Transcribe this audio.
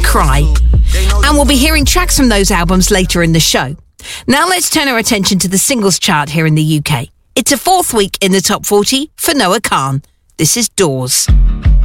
Cry. And we'll be hearing tracks from those albums later in the show. Now let's turn our attention to the singles chart here in the UK. It's a fourth week in the top 40 for Noah Kahan. This is Doors.